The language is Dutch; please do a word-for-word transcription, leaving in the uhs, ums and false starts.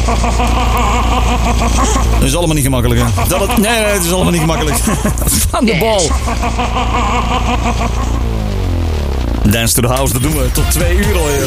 Dat is allemaal niet gemakkelijk, hè? Dat het, nee, nee, het is allemaal niet gemakkelijk. Van de bal. Dance to the House, dat doen we tot twee uur alweer.